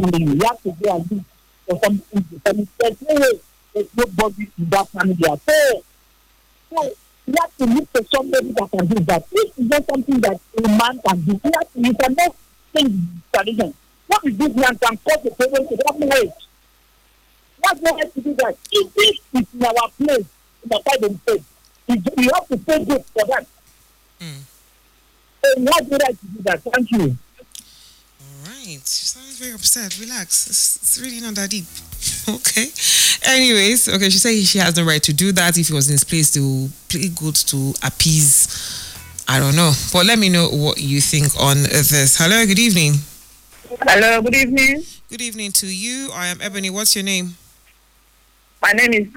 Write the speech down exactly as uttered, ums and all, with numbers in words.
family. You have to go and do for something to family. There's no way there's nobody in that family at all. So you have to look for somebody that can do that. This is not something that a man can do. You have to, you cannot change tradition. What is this man can cause the problem to that way? What's the way to do that? If this is in our place, in the side of the state, you have to pay good for that. Mm. So you have the right to do that. Thank you. All right. She sounds very upset. Relax. It's, it's really not that deep. Okay. Anyways, okay, she said she has no right to do that. If he was in his place to play good to appease, I don't know. But let me know what you think on this. Hello, good evening. Hello, good evening. Good evening to you. I am Ebony. What's your name? My name is